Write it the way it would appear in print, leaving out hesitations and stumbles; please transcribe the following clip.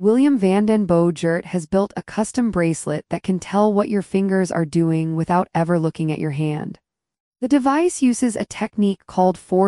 William van den Boogert has built a custom bracelet that can tell what your fingers are doing without ever looking at your hand. The device uses a technique called force